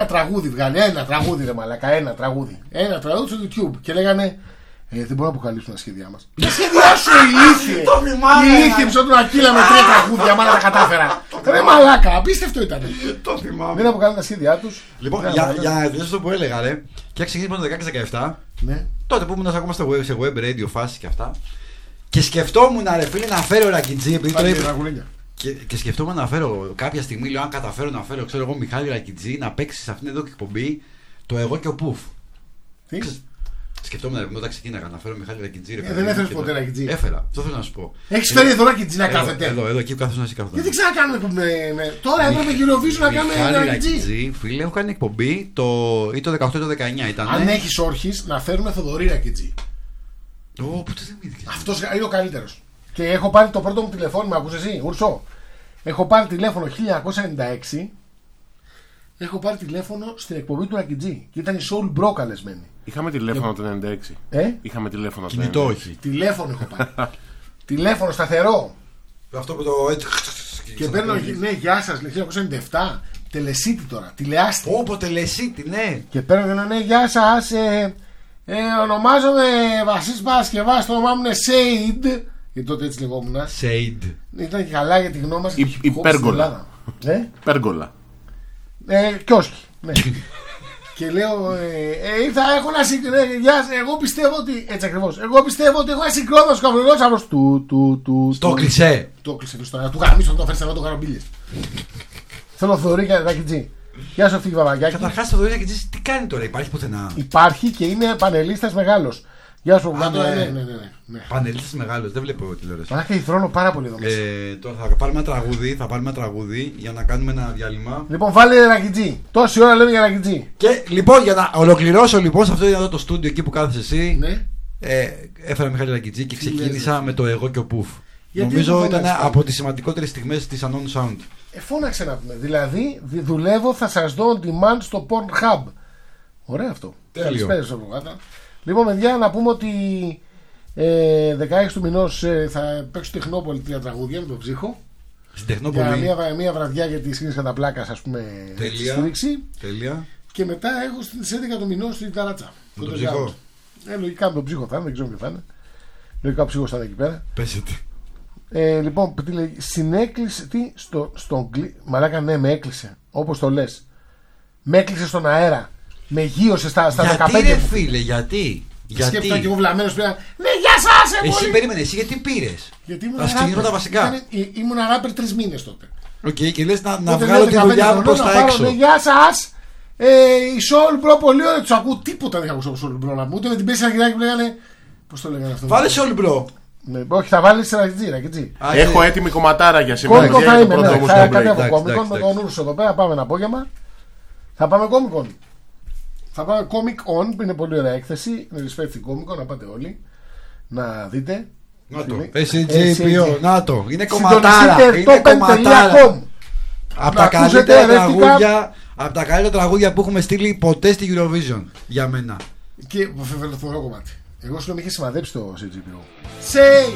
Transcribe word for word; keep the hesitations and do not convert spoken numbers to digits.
τραγούδι βγάλει. Ένα τραγούδι, ρε μαλάκα. Ένα τραγούδι. Ένα τραγούδι στο YouTube. Και λέγανε. Ε, δεν μπορούμε να αποκαλύψουμε τα σχέδιά μας. Τα σχέδιά σου ηλίθιε! Το θυμάμαι! Ηλίθιε ψόντου Ακύλα με τρία τραγούδια, μάνα τα κατάφερα. Ρε μαλάκα, απίστευτο ήταν. Το θυμάμαι. Δεν αποκαλούν τα σχέδιά τους. Λοιπόν, για, για να δεις αυτό που έλεγα, ρε, και ξεκινήσει το δεκαέξι δεκαεπτά. Ναι. Τότε που ήμουν ακόμα στο web, σε web radio φάση και αυτά. Και σκεφτόμουν, ρε φίλε, να φέρω Ρακιτζή. Επειδή το είπε. Και, και σκεφτόμουν να φέρω κάποια στιγμή, λέω, αν καταφέρω να φέρω, ξέρω εγώ, Μιχάλη Ρακιτζή να παίξει σε αυτήν εδώ την εκπομπή το εγώ και ο Πουφ. Τι? Σκεφτόμουν ρε, όταν ξεκίναγα να φέρω Μιχάλη Ρακιτζή. Ε, δεν έφερε ποτέ Ρακιτζή. Έφερα, αυτό θέλω να σου πω. Έχει φέρει εδώ Ρακιτζή να κάθεται. Εδώ, εδώ, εκεί που κάθεσαι να εσύ κάθεται. Γιατί ξανακάνουμε με, με... Τώρα έπρεπε Eurovision να κάνουμε Ρακιτζή. Φίλε, έχω κάνει εκπομπή το, ή το δεκαοκτώ ή το δεκαεννιά ήταν. Αν έχει όρχης να φέρουμε Θοδωρή Ρακιτζή. Ω, ποτέ δεν μου είδε. Αυτό είναι ο καλύτερο. Και έχω πάρει το πρώτο μου τηλεφώνημα, ακούς εσύ, Ούρσο. Έχω πάρει τηλέφωνο χίλια εννιακόσια ενενήντα έξι. Έχω πάρει τηλέφωνο στην εκπομπή του Ρακιτζή. Και ήταν η Soul Bro καλεσμένη. Είχαμε τηλέφωνο το ενενήντα έξι. Ε? Είχαμε τηλέφωνο το κινητό, όχι. Τηλέφωνο έχω πάρει. Τηλέφωνο σταθερό. Αυτό που το έτσι. Και παίρνω, ναι, γεια σας, χίλια εννιακόσια ενενήντα επτά. Τελεσίτη τώρα, τηλεάστη. Όπο, τελεσίτη, ναι. Και παίρνω, ναι, γεια σας. Ε, ε, ονομάζομαι Βασίλης Παρασκευάς, το όνομά μου είναι Σέιντ. Γιατί τότε έτσι λεγόμουν. Σέιντ. Ήταν και καλά για τη γνώμη μας. Η Πέργολα. Ε? Πέργολα. Ε, Κιόσκι. Ναι. Και λέω, ε, ε, ήρθα, έχω ένα συγκρότημα. Ε, γεια σας, εγώ πιστεύω ότι. Έτσι ακριβώς. Εγώ πιστεύω ότι έχω ένα συγκρότημα στο καυριλότσαυρο του. του, του στο κλεισέ. Το κλεισέ, του του γαμίσω, το φέρεις να το καραμπίλες. Θέλω Θοδωρή και Ρακιτζή. Γεια σου, αυτή η βαβαγιάκη. Καταρχάς, το Θοδωρή Ρακιτζή τι κάνει τώρα, υπάρχει πουθενά? Υπάρχει και είναι πανελίστας μεγάλος. Γεια σου, Α, ναι, ναι, ναι, ναι, ναι, ναι. Πανελίστας μεγάλος, δεν βλέπω τηλεόραση. Μαλάκα, υδρώνω πάρα πολύ εδώ μέσα. Ε, τώρα θα πάρουμε ένα τραγούδι, θα πάρουμε ένα τραγούδι για να κάνουμε ένα διάλειμμα. Λοιπόν, βάλε Ρακιτζή. Τόση ώρα λέμε για Ρακιτζή. Και λοιπόν, για να ολοκληρώσω λοιπόν σε αυτό εδώ το στούντιο εκεί που κάθεσαι εσύ, Ναι. ε, έφερα Μιχάλη Ρακιτζή και ξεκίνησα λες, με το εγώ και ο Πουφ. Γιατί Νομίζω ήταν φώναξε, από τις σημαντικότερες στιγμές της Unknown Sound. Ε, φώναξε να πούμε. Δηλαδή, δι- δουλεύω, θα σας δω on demand στο Pornhub. Ωραίο αυτό. Τέλειο. Καλησπέρα στο προγάτα. Λοιπόν, παιδιά, να πούμε ότι ε, δεκαέξι του μηνός ε, θα παίξω Τεχνόπολη τρία τραγούδια με τον Ψύχο. Στην Για Τεχνόπολη. μια, βα- μια βραδιά για τη σκηνή κατά πλάκα, ας πούμε, Τέλεια. στήριξη. Τέλεια. Και μετά έχω στις έντεκα του μηνός στην Ταράτσα. Με τον Ψύχο. Ε, λογικά με τον Ψύχο θα είναι, δεν ξέρω ποιο θα είναι. Λογικά ο Ψύχος θα είναι εκεί πέρα. Πέσετε. Ε, λοιπόν, τι λέει, συνέκλεισε. Τι, στο, στον κλει... Μαλάκα, ναι, με έκλεισε. Όπως το λες. Με έκλεισε στον αέρα. Με γύρωσε στα, στα Γιατί δεκαπέντε. ρε μου. φίλε, γιατί. Σκέφτηκα Γιατί. και εγώ βλαμμένος πέρα. Ναι, γεια σας, ε, Εσύ πολύ. περίμενε, εσύ γιατί πήρες. Γιατί ήμουν Ας ξεκινήσουμε τα βασικά. Ήμουν ράπερ τρεις μήνες τότε. Οκ, και λες να, να Τότε βγάλω λέω τη δεκαπέντε δουλειά μου προς χρονών, τα να πάρω, έξω. ναι, γεια σας. Ε, η Soul Bro πολύ ωραία. Τους ακούω, τίποτα δεν είχα ακούσει από Soul Bro να μου. Ούτε με την πέση αγκυράκι που λέγανε. Πώς το λέγανε αυτό. Βάλε σε όλη μπρο. Ναι, όχι, θα βάλεις Ρακιτζή, Ρακιτζή. Έχω έτοιμη κομματάρα για σήμερα. Κόμικον θα για το είμαι, πρώτο ναι. μου Θα στο break. κατέβω εντάξει, κόμικον με εντάξει. τον Ούρσο εδώ πέρα. Πάμε ένα απόγευμα. Θα πάμε κόμικον. Θα πάμε Comic On που είναι πολύ ωραία έκθεση. Με respect στην Comic On, να πάτε όλοι να δείτε. Να το. Φίλοι. Εσύ Ε, τζι πι ο, εσύ. να το. Είναι κομματάρα. Συντονιστείτε Είναι top τελεία κομματάρα. com. Από Να τα ακούσετε, καλύτερα ρεύτηκα. τραγούδια. Από τα καλύτερα τραγούδια που έχουμε στείλει ποτέ στη Eurovision. Για μένα. Και φοβερό κομμάτι. Εγώ σου λέω με είχε σημαδέψει το σι τζι πι ο. Say